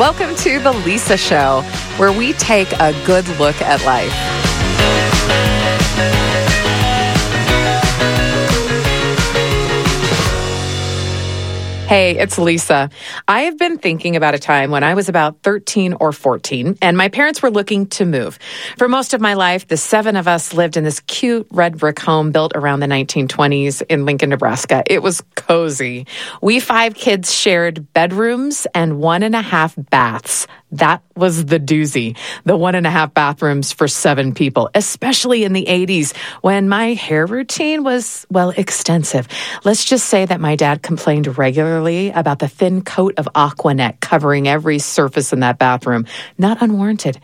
Welcome to The Lisa Show, where we take a good look at life. Hey, it's Lisa. I have been thinking about a time when I was about 13 or 14, and my parents were looking to move. For most of my life, the 7 of us lived in this cute red brick home built around the 1920s in Lincoln, Nebraska. It was cozy. We 5 kids shared bedrooms and 1.5 baths. That was the doozy, the 1.5 bathrooms for 7 people, especially in the 80s when my hair routine was, well, extensive. Let's just say that my dad complained regularly about the thin coat of Aquanet covering every surface in that bathroom. Not unwarranted.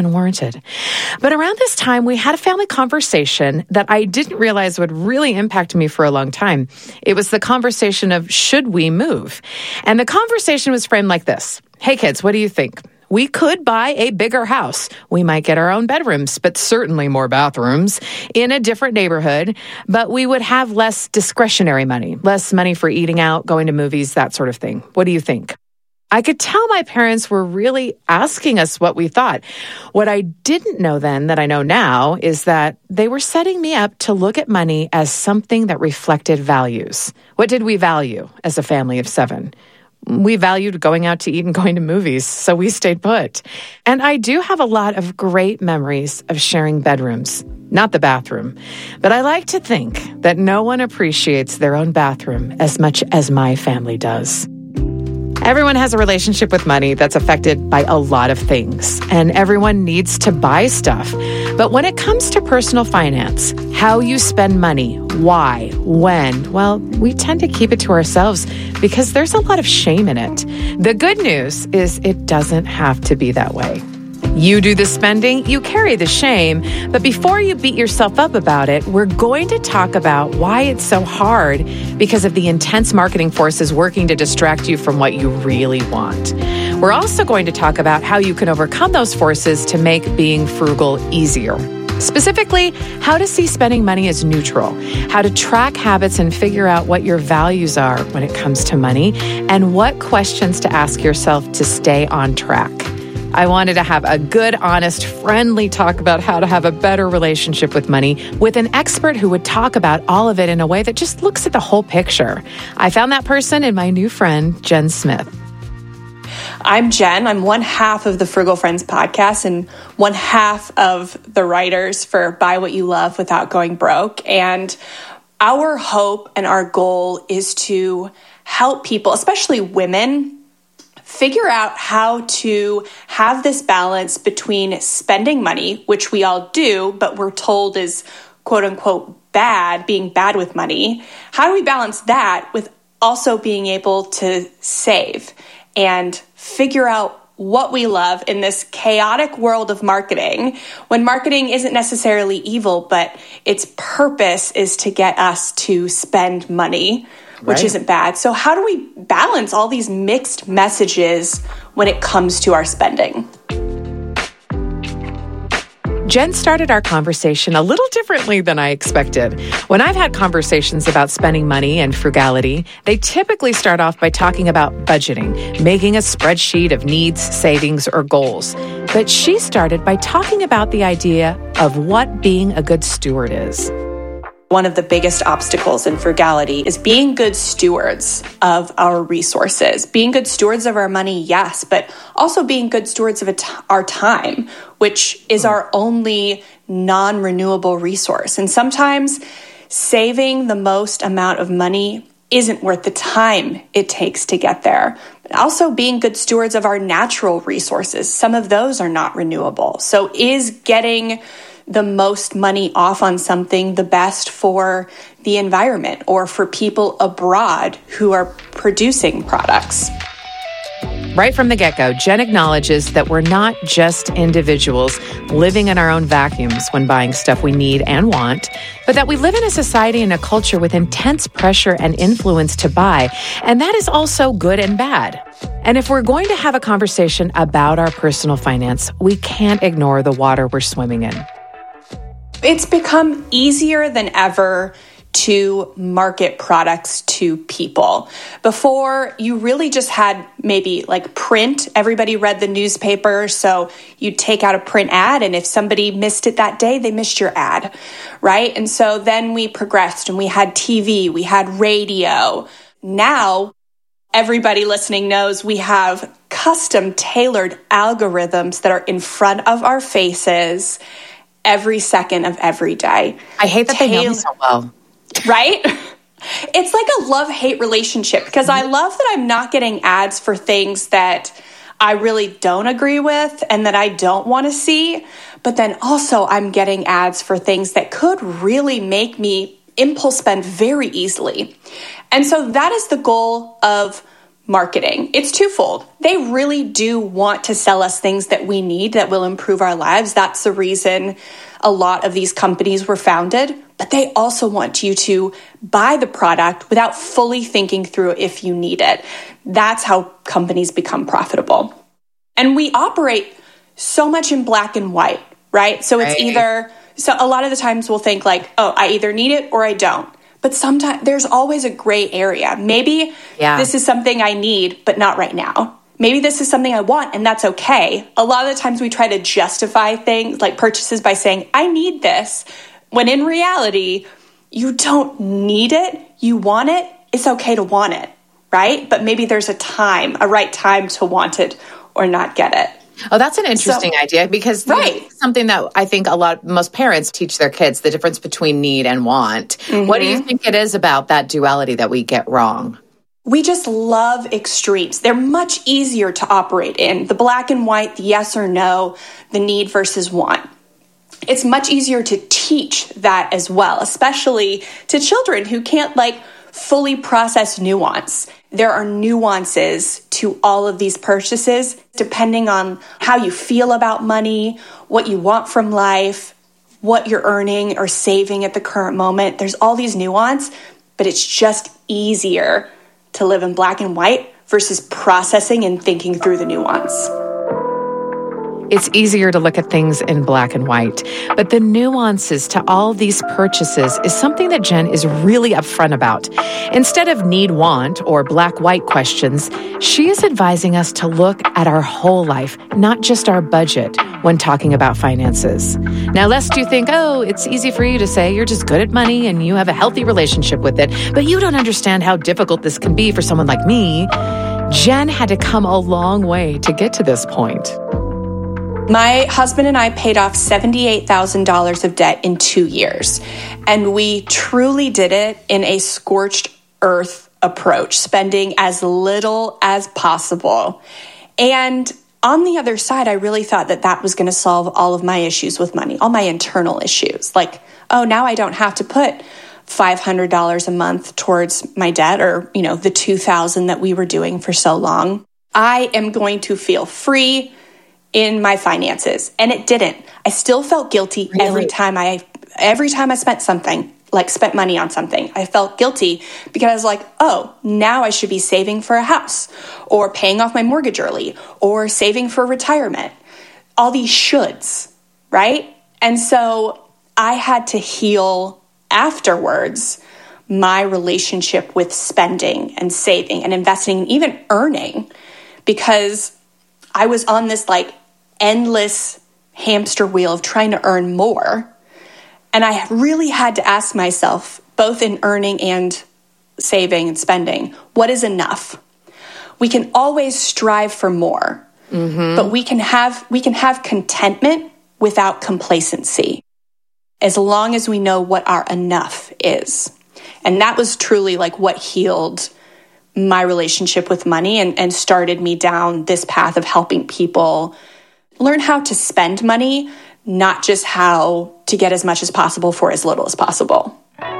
But around this time, we had a family conversation that I didn't realize would really impact me for a long time. It was the conversation of, should we move? And the conversation was framed like this. Hey kids, what do you think? We could buy a bigger house. We might get our own bedrooms, but certainly more bathrooms in a different neighborhood. But we would have less discretionary money, less money for eating out, going to movies, that sort of thing. What do you think? I could tell my parents were really asking us what we thought. What I didn't know then that I know now is that they were setting me up to look at money as something that reflected values. What did we value as a family of 7? We valued going out to eat and going to movies, so we stayed put. And I do have a lot of great memories of sharing bedrooms, not the bathroom. But I like to think that no one appreciates their own bathroom as much as my family does. Everyone has a relationship with money that's affected by a lot of things, and everyone needs to buy stuff. But when it comes to personal finance, how you spend money, why, when, well, we tend to keep it to ourselves because there's a lot of shame in it. The good news is it doesn't have to be that way. You do the spending, you carry the shame, but before you beat yourself up about it, we're going to talk about why it's so hard because of the intense marketing forces working to distract you from what you really want. We're also going to talk about how you can overcome those forces to make being frugal easier. Specifically, how to see spending money as neutral, how to track habits and figure out what your values are when it comes to money, and what questions to ask yourself to stay on track. I wanted to have a good, honest, friendly talk about how to have a better relationship with money with an expert who would talk about all of it in a way that just looks at the whole picture. I found that person in my new friend, Jen Smith. I'm Jen. I'm one half of the Frugal Friends podcast and one half of the writers for Buy What You Love Without Going Broke. And our hope and our goal is to help people, especially women, figure out how to have this balance between spending money, which we all do, but we're told is quote unquote bad, being bad with money. How do we balance that with also being able to save and figure out what we love in this chaotic world of marketing, when marketing isn't necessarily evil, but its purpose is to get us to spend money, which isn't bad. So how do we balance all these mixed messages when it comes to our spending? Jen started our conversation a little differently than I expected. When I've had conversations about spending money and frugality, they typically start off by talking about budgeting, making a spreadsheet of needs, savings, or goals. But she started by talking about the idea of what being a good steward is. One of the biggest obstacles in frugality is being good stewards of our resources, being good stewards of our money, yes, but also being good stewards of our time, which is our only non-renewable resource. And sometimes saving the most amount of money isn't worth the time it takes to get there. But also being good stewards of our natural resources. Some of those are not renewable. So is getting the most money off on something the best for the environment or for people abroad who are producing products? Right from the get-go, Jen acknowledges that we're not just individuals living in our own vacuums when buying stuff we need and want, but that we live in a society and a culture with intense pressure and influence to buy, and that is also good and bad. And if we're going to have a conversation about our personal finance, we can't ignore the water we're swimming in. It's become easier than ever to market products to people. Before, you really just had maybe like print. Everybody read the newspaper, so you'd take out a print ad, and if somebody missed it that day, they missed your ad, right? And so then we progressed and we had TV, we had radio. Now, everybody listening knows we have custom tailored algorithms that are in front of our faces every second of every day. I hate that they know me so well. Right? It's like a love-hate relationship, because I love that I'm not getting ads for things that I really don't agree with and that I don't want to see. But then also I'm getting ads for things that could really make me impulse spend very easily. And so that is the goal of marketing. It's twofold. They really do want to sell us things that we need that will improve our lives. That's the reason a lot of these companies were founded. But they also want you to buy the product without fully thinking through if you need it. That's how companies become profitable. And we operate so much in black and white, right? So it's either, so a lot of the times we'll think like, oh, I either need it or I don't. But sometimes there's always a gray area. Maybe this is something I need, but not right now. Maybe this is something I want, and that's okay. A lot of the times we try to justify things like purchases by saying, I need this, when in reality, you don't need it. You want it. It's okay to want it, right? But maybe there's a right time to want it or not get it. Oh, that's an interesting idea, because it's something that I think most parents teach their kids, the difference between need and want. Mm-hmm. What do you think it is about that duality that we get wrong? We just love extremes. They're much easier to operate in. The black and white, the yes or no, the need versus want. It's much easier to teach that as well, especially to children who can't fully process nuance. There are nuances to all of these purchases, depending on how you feel about money, what you want from life, what you're earning or saving at the current moment. There's all these nuance, but it's just easier to live in black and white versus processing and thinking through the nuance. It's easier to look at things in black and white, but the nuances to all these purchases is something that Jen is really upfront about. Instead of need-want or black-white questions, she is advising us to look at our whole life, not just our budget, when talking about finances. Now, lest you think, oh, it's easy for you to say you're just good at money and you have a healthy relationship with it, but you don't understand how difficult this can be for someone like me. Jen had to come a long way to get to this point. My husband and I paid off $78,000 of debt in 2 years, and we truly did it in a scorched earth approach, spending as little as possible. And on the other side, I really thought that was going to solve all of my issues with money, all my internal issues. Like, oh, now I don't have to put $500 a month towards my debt, or, the $2,000 that we were doing for so long. I am going to feel free in my finances. And it didn't. I still felt guilty every time I spent money on something. I felt guilty because I was like, oh, now I should be saving for a house, or paying off my mortgage early, or saving for retirement. All these shoulds, right? And so I had to heal afterwards my relationship with spending and saving and investing and even earning, because I was on this endless hamster wheel of trying to earn more. And I really had to ask myself, both in earning and saving and spending, what is enough? We can always strive for more, but we can have contentment without complacency, as long as we know what our enough is. And that was truly what healed my relationship with money and started me down this path of helping people learn how to spend money, not just how to get as much as possible for as little as possible.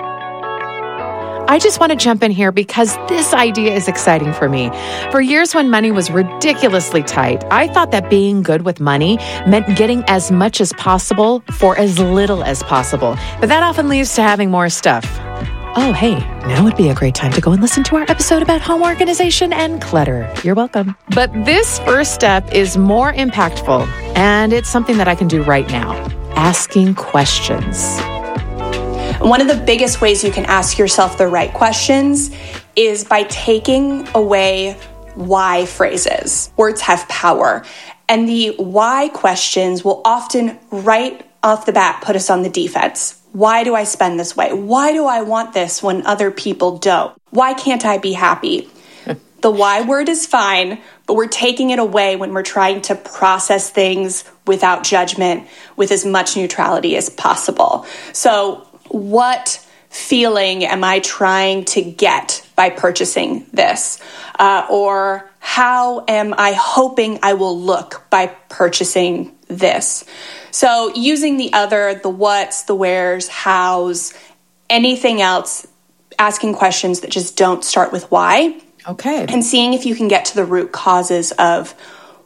I just want to jump in here because this idea is exciting for me. For years when money was ridiculously tight, I thought that being good with money meant getting as much as possible for as little as possible. But that often leads to having more stuff. Oh, hey, now would be a great time to go and listen to our episode about home organization and clutter. You're welcome. But this first step is more impactful, and it's something that I can do right now. Asking questions. And one of the biggest ways you can ask yourself the right questions is by taking away why phrases. Words have power. And the why questions will often, right off the bat, put us on the defense. Why do I spend this way? Why do I want this when other people don't? Why can't I be happy? The why word is fine, but we're taking it away when we're trying to process things without judgment, with as much neutrality as possible. So what feeling am I trying to get by purchasing this? Or how am I hoping I will look by purchasing this? So using the other, the what's, the where's, how's, anything else, asking questions that just don't start with why. Okay. And seeing if you can get to the root causes of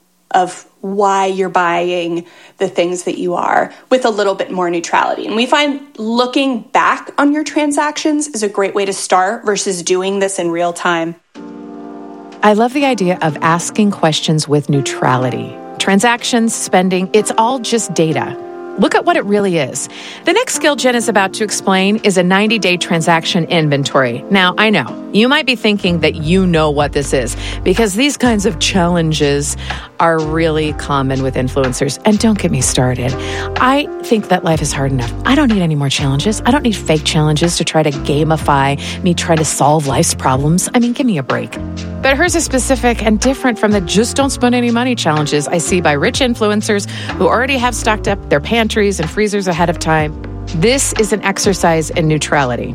why you're buying the things that you are with a little bit more neutrality. And we find looking back on your transactions is a great way to start versus doing this in real time. I love the idea of asking questions with neutrality. Transactions, spending, it's all just data. Look at what it really is. The next skill Jen is about to explain is a 90-day transaction inventory. Now, I know, you might be thinking that you know what this is because these kinds of challenges are really common with influencers. And don't get me started. I think that life is hard enough. I don't need any more challenges. I don't need fake challenges to try to gamify me trying to solve life's problems. I mean, give me a break. But hers is specific and different from the just don't spend any money challenges I see by rich influencers who already have stocked up their pantries and freezers ahead of time. This is an exercise in neutrality.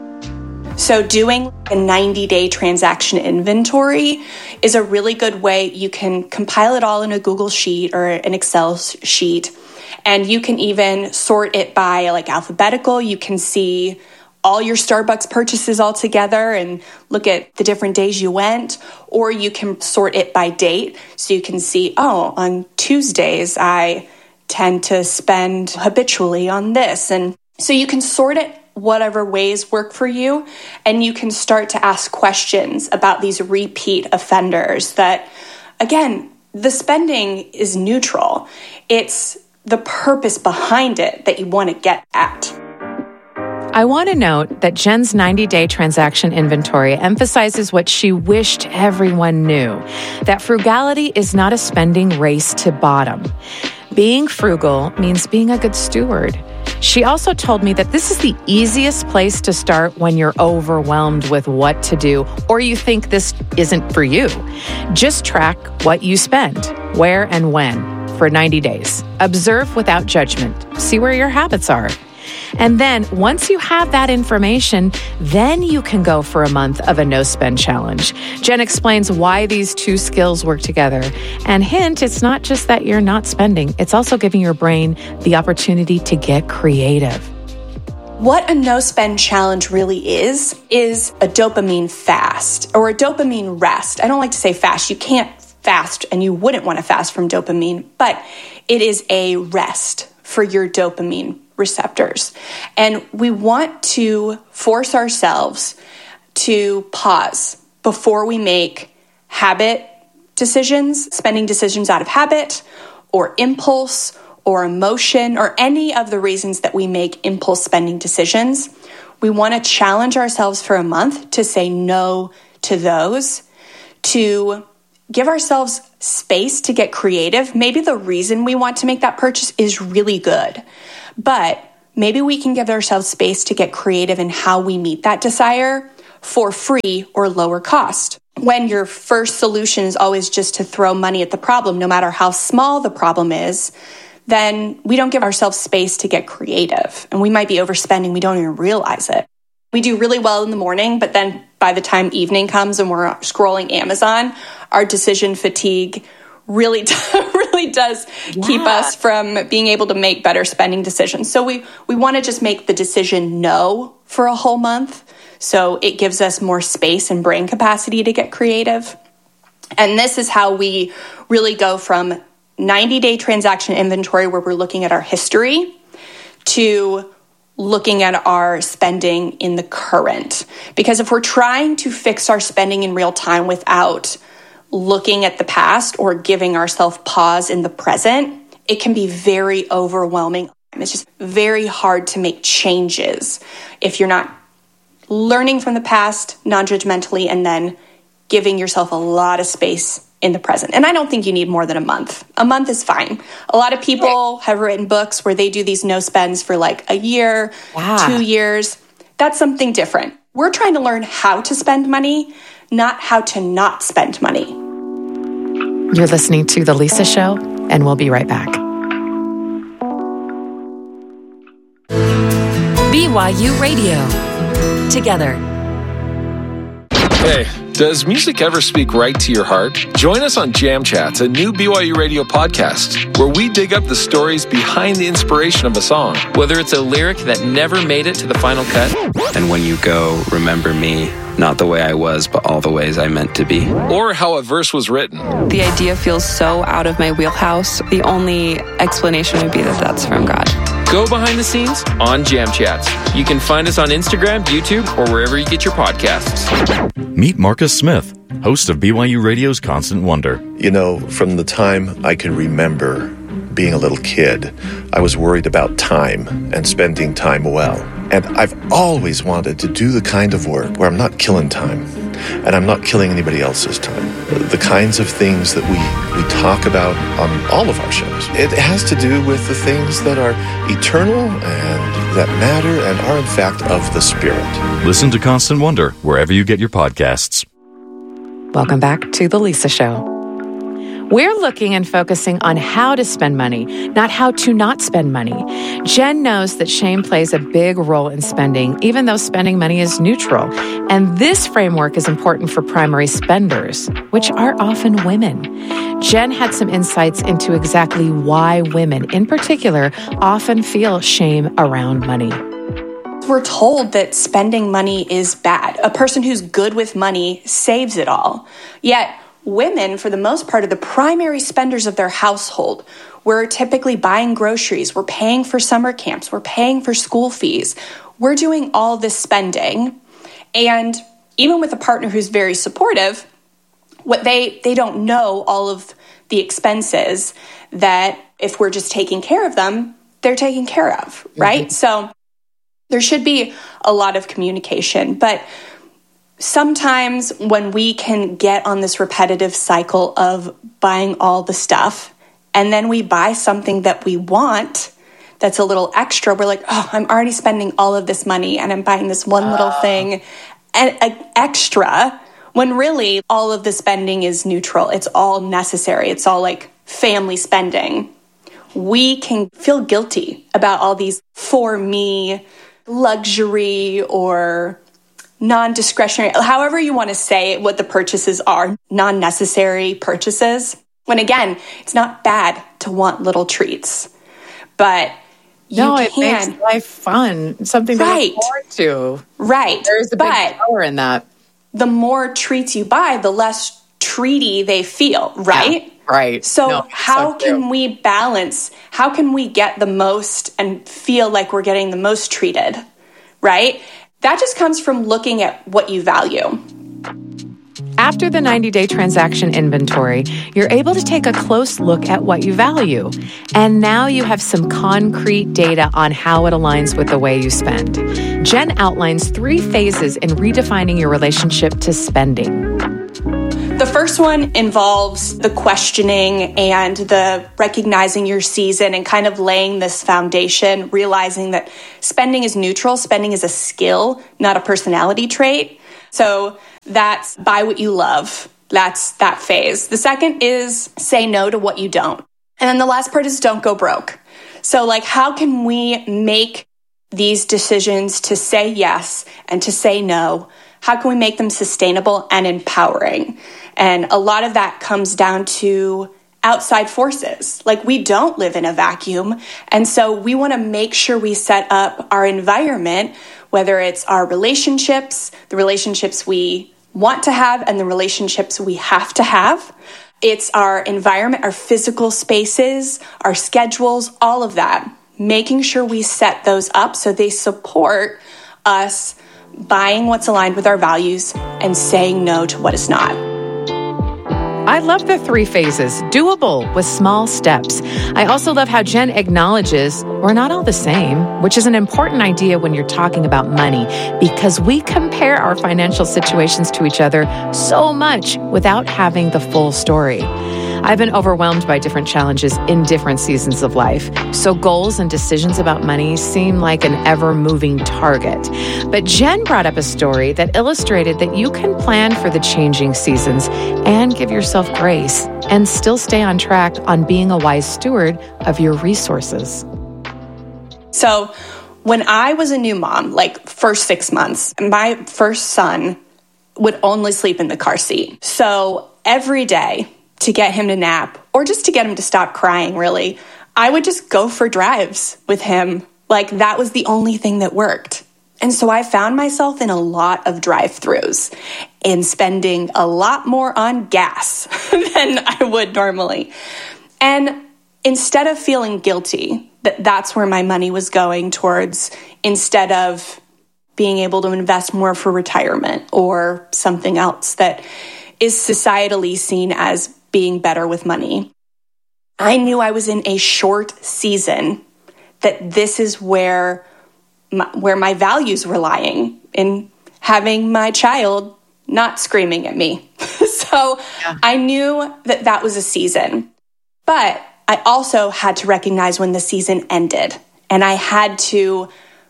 So doing a 90-day transaction inventory is a really good way. You can compile it all in a Google sheet or an Excel sheet, and you can even sort it by like alphabetical. You can see all your Starbucks purchases all together and look at the different days you went, or you can sort it by date. So you can see, oh, on Tuesdays, I tend to spend habitually on this. And so you can sort it whatever ways work for you. And you can start to ask questions about these repeat offenders that, again, the spending is neutral. It's the purpose behind it that you want to get at. I want to note that Jen's 90-day transaction inventory emphasizes what she wished everyone knew, that frugality is not a spending race to bottom. Being frugal means being a good steward. She also told me that this is the easiest place to start when you're overwhelmed with what to do or you think this isn't for you. Just track what you spend, where and when for 90 days. Observe without judgment. See where your habits are. And then once you have that information, then you can go for a month of a no-spend challenge. Jen explains why these two skills work together. And hint, it's not just that you're not spending, it's also giving your brain the opportunity to get creative. What a no-spend challenge really is a dopamine fast or a dopamine rest. I don't like to say fast. You can't fast and you wouldn't want to fast from dopamine, but it is a rest for your dopamine receptors. And we want to force ourselves to pause before we make habit decisions, spending decisions out of habit or impulse or emotion or any of the reasons that we make impulse spending decisions. We want to challenge ourselves for a month to say no to those, to give ourselves space to get creative. Maybe the reason we want to make that purchase is really good, but maybe we can give ourselves space to get creative in how we meet that desire for free or lower cost. When your first solution is always just to throw money at the problem, no matter how small the problem is, then we don't give ourselves space to get creative. And we might be overspending, we don't even realize it. We do really well in the morning, but then by the time evening comes and we're scrolling Amazon, our decision fatigue really does keep us from being able to make better spending decisions. So we want to just make the decision no for a whole month. So it gives us more space and brain capacity to get creative. And this is how we really go from 90-day transaction inventory where we're looking at our history to looking at our spending in the current. Because if we're trying to fix our spending in real time without looking at the past or giving ourselves pause in the present, it can be very overwhelming. It's just very hard to make changes if you're not learning from the past non-judgmentally and then giving yourself a lot of space in the present. And I don't think you need more than a month. A month is fine. A lot of people have written books where they do these no spends for like a year, 2 years. That's something different. We're trying to learn how to spend money, not how to not spend money. You're listening to The Lisa Show, and we'll be right back. BYU Radio. Together. Hey, does music ever speak right to your heart? Join us on Jam Chats, a new BYU Radio podcast, where we dig up the stories behind the inspiration of a song. Whether it's a lyric that never made it to the final cut. And when you go, remember me, not the way I was, but all the ways I meant to be. Or how a verse was written. The idea feels so out of my wheelhouse. The only explanation would be that that's from God. Go behind the scenes on Jam Chats. You can find us on Instagram, YouTube, or wherever you get your podcasts. Meet Marcus Smith, host of BYU Radio's Constant Wonder. You know, from the time I can remember being a little kid, I was worried about time and spending time well. And I've always wanted to do the kind of work where I'm not killing time and I'm not killing anybody else's time. The kinds of things that we talk about on all of our shows. It has to do with the things that are eternal and that matter and are in fact of the Spirit. Listen to Constant Wonder wherever you get your podcasts. Welcome back to The Lisa Show. We're looking and focusing on how to spend money, not how to not spend money. Jen knows that shame plays a big role in spending, even though spending money is neutral. And this framework is important for primary spenders, which are often women. Jen had some insights into exactly why women, in particular, often feel shame around money. We're told that spending money is bad. A person who's good with money saves it all. Yet, women, for the most part, are the primary spenders of their household. We're typically buying groceries. We're paying for summer camps. We're paying for school fees. We're doing all this spending. And even with a partner who's very supportive, what they don't know all of the expenses that if we're just taking care of them, they're taken care of, right? Mm-hmm. So there should be a lot of communication. But sometimes when we can get on this repetitive cycle of buying all the stuff and then we buy something that we want that's a little extra, we're like, oh, I'm already spending all of this money and I'm buying this one little thing and extra, when really all of the spending is neutral. It's all necessary. It's all like family spending. We can feel guilty about all these for me luxury or non-discretionary, however you want to say what the purchases are, non-necessary purchases. When again, it's not bad to want little treats, but it makes life fun, something to look forward to. Right. There's a big power in that. The more treats you buy, the less treaty they feel, right? Yeah, right. So how can we balance? How can we get the most and feel like we're getting the most treated, right? That just comes from looking at what you value. After the 90-day transaction inventory, you're able to take a close look at what you value. And now you have some concrete data on how it aligns with the way you spend. Jen outlines 3 phases in redefining your relationship to spending. The first one involves the questioning and the recognizing your season and kind of laying this foundation, realizing that spending is neutral. Spending is a skill, not a personality trait. So that's buy what you love. That's that phase. The second is say no to what you don't. And then the last part is don't go broke. So like, how can we make these decisions to say yes and to say no? How can we make them sustainable and empowering? And a lot of that comes down to outside forces. Like, we don't live in a vacuum. And so we want to make sure we set up our environment, whether it's our relationships, the relationships we want to have and the relationships we have to have. It's our environment, our physical spaces, our schedules, all of that. Making sure we set those up so they support us buying what's aligned with our values and saying no to what is not. I love the 3 phases, doable with small steps. I also love how Jen acknowledges we're not all the same, which is an important idea when you're talking about money, because we compare our financial situations to each other so much without having the full story. I've been overwhelmed by different challenges in different seasons of life, so goals and decisions about money seem like an ever-moving target. But Jen brought up a story that illustrated that you can plan for the changing seasons and give yourself grace and still stay on track on being a wise steward of your resources. So when I was a new mom, like first 6 months, my first son would only sleep in the car seat. So every day, to get him to nap, or just to get him to stop crying, really, I would just go for drives with him. Like, that was the only thing that worked. And so I found myself in a lot of drive-thrus and spending a lot more on gas than I would normally. And instead of feeling guilty that that's where my money was going towards, instead of being able to invest more for retirement or something else that is societally seen as being better with money, I knew I was in a short season, that this is where my values were lying, in having my child not screaming at me. So I knew that that was a season. But I also had to recognize when the season ended, and I had to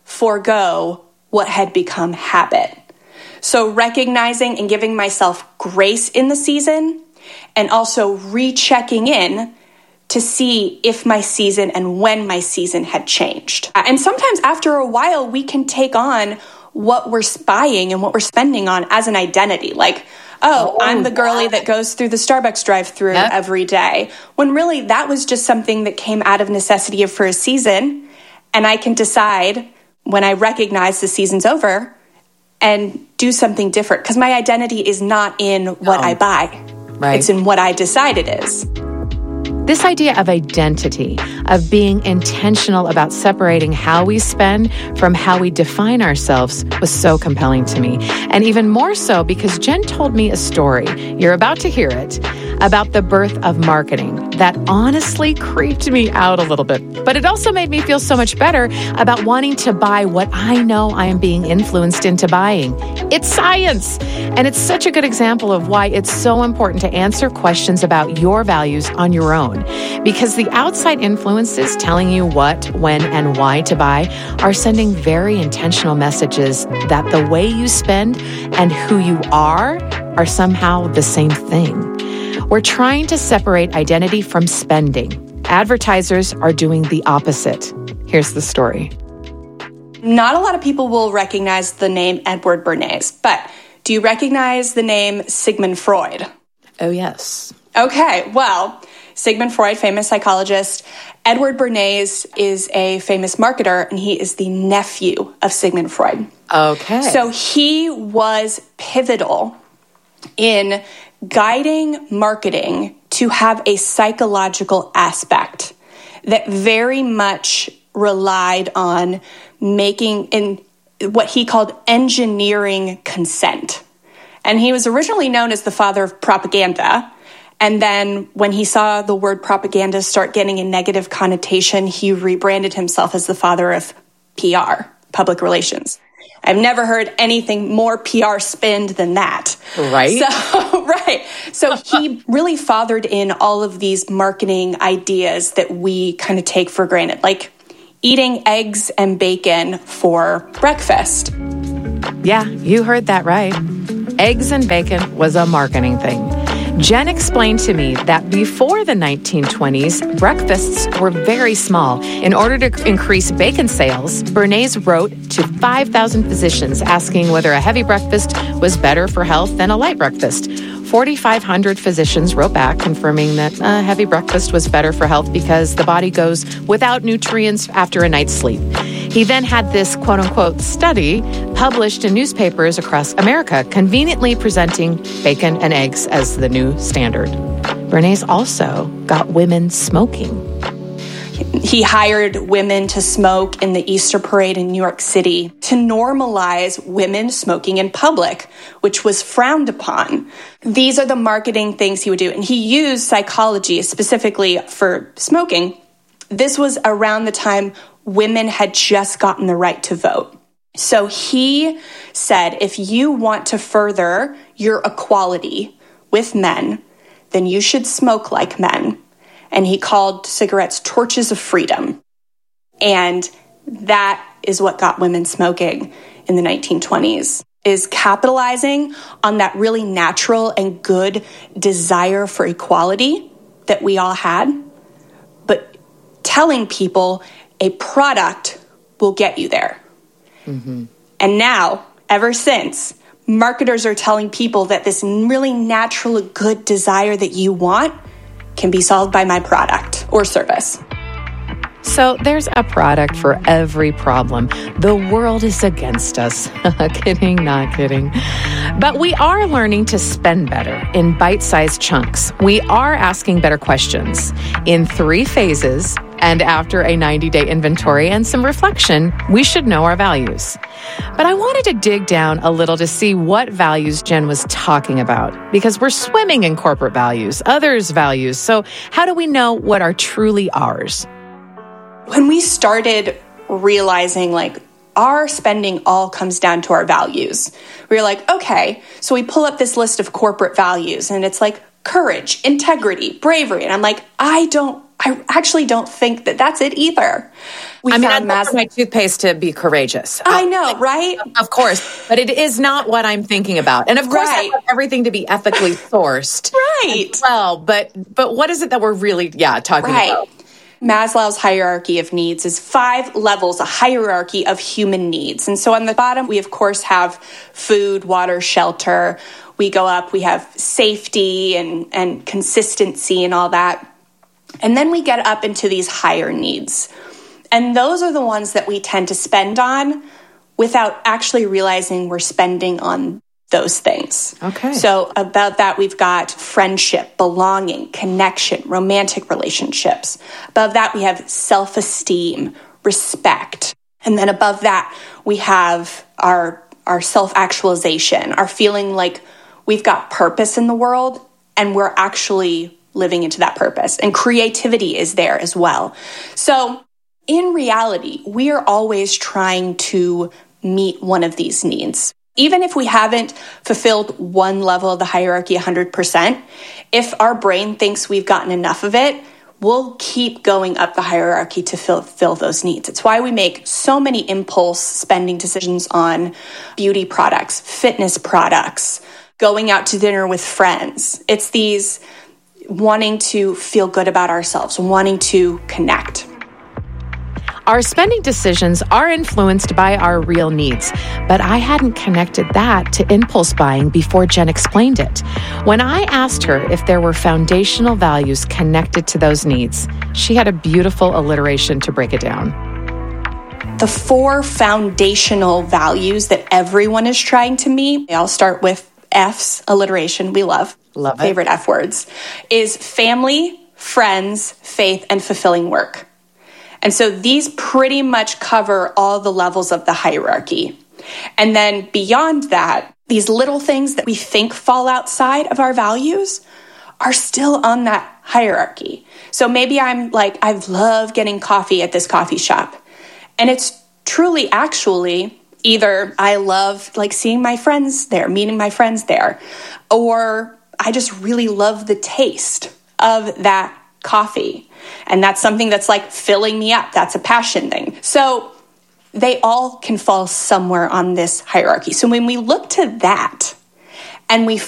forego what had become habit. So recognizing and giving myself grace in the season, and also rechecking in to see if my season and when my season had changed. And sometimes after a while, we can take on what we're buying and what we're spending on as an identity. Like, I'm the girly that goes through the Starbucks drive-thru every day. When really that was just something that came out of necessity for a season. And I can decide when I recognize the season's over and do something different. Because my identity is not in what I buy. Right. It's in what I decide it is. This idea of identity, of being intentional about separating how we spend from how we define ourselves, was so compelling to me. And even more so because Jen told me a story, you're about to hear it, about the birth of marketing that honestly creeped me out a little bit. But it also made me feel so much better about wanting to buy what I know I am being influenced into buying. It's science. And it's such a good example of why it's so important to answer questions about your values on your own. Because the outside influences telling you what, when, and why to buy are sending very intentional messages that the way you spend and who you are somehow the same thing. We're trying to separate identity from spending. Advertisers are doing the opposite. Here's the story. Not a lot of people will recognize the name Edward Bernays, but do you recognize the name Sigmund Freud? Oh, yes. Okay, well, Sigmund Freud, famous psychologist. Edward Bernays is a famous marketer, and he is the nephew of Sigmund Freud. Okay. So he was pivotal in guiding marketing to have a psychological aspect that very much relied on making in what he called engineering consent. And he was originally known as the father of propaganda. And then when he saw the word propaganda start getting a negative connotation, he rebranded himself as the father of PR, public relations. I've never heard anything more PR spinned than that. Right. So he really fathered in all of these marketing ideas that we kind of take for granted, like eating eggs and bacon for breakfast. Yeah, you heard that right. Eggs and bacon was a marketing thing. Jen explained to me that before the 1920s, breakfasts were very small. In order to increase bacon sales, Bernays wrote to 5,000 physicians asking whether a heavy breakfast was better for health than a light breakfast. 4,500 physicians wrote back confirming that a heavy breakfast was better for health because the body goes without nutrients after a night's sleep. He then had this quote-unquote study published in newspapers across America, conveniently presenting bacon and eggs as the new standard. Bernays also got women smoking. He hired women to smoke in the Easter Parade in New York City to normalize women smoking in public, which was frowned upon. These are the marketing things he would do. And he used psychology specifically for smoking. This was around the time women had just gotten the right to vote. So he said, if you want to further your equality with men, then you should smoke like men. And he called cigarettes torches of freedom. And that is what got women smoking in the 1920s, is capitalizing on that really natural and good desire for equality that we all had, but telling people a product will get you there. Mm-hmm. And now, ever since, marketers are telling people that this really natural, good desire that you want can be solved by my product or service. So there's a product for every problem. The world is against us. Kidding, not kidding. But we are learning to spend better in bite-sized chunks. We are asking better questions in 3 phases. And after a 90-day inventory and some reflection, we should know our values. But I wanted to dig down a little to see what values Jen was talking about, because we're swimming in corporate values, others' values. So how do we know what are truly ours? When we started realizing our spending all comes down to our values, we were like, okay, so we pull up this list of corporate values and it's like courage, integrity, bravery. And I'm like, I actually don't think that that's it either. I'd love my toothpaste to be courageous. I know, right? Of course. But it is not what I'm thinking about. And of course, I want everything to be ethically sourced. Right. Well, but what is it that we're really, talking about? Maslow's hierarchy of needs is 5 levels, a hierarchy of human needs. And so on the bottom, we of course have food, water, shelter. We go up, we have safety and consistency and all that. And then we get up into these higher needs. And those are the ones that we tend to spend on without actually realizing we're spending on those things. Okay. So about that, we've got friendship, belonging, connection, romantic relationships. Above that, we have self-esteem, respect. And then above that, we have our self-actualization, our feeling like we've got purpose in the world and we're actually living into that purpose. And creativity is there as well. So in reality, we are always trying to meet one of these needs. Even if we haven't fulfilled one level of the hierarchy 100%, if our brain thinks we've gotten enough of it, we'll keep going up the hierarchy to fulfill those needs. It's why we make so many impulse spending decisions on beauty products, fitness products, going out to dinner with friends. It's these wanting to feel good about ourselves, wanting to connect. Our spending decisions are influenced by our real needs, but I hadn't connected that to impulse buying before Jen explained it. When I asked her if there were foundational values connected to those needs, she had a beautiful alliteration to break it down. The 4 foundational values that everyone is trying to meet, I'll start with F's, alliteration, we love it. Favorite F words, is family, friends, faith, and fulfilling work. And so these pretty much cover all the levels of the hierarchy. And then beyond that, these little things that we think fall outside of our values are still on that hierarchy. So maybe I'm like, I love getting coffee at this coffee shop. And it's truly actually either I love seeing my friends there, meeting my friends there, or I just really love the taste of that coffee. And that's something that's filling me up. That's a passion thing. So they all can fall somewhere on this hierarchy. So when we look to that and we